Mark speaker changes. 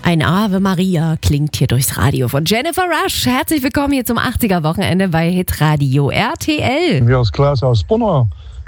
Speaker 1: Ein Ave Maria klingt hier durchs Radio von Jennifer Rush. Herzlich willkommen hier zum 80er-Wochenende bei Hitradio RTL.
Speaker 2: Wir aus Klaas aus Bonner.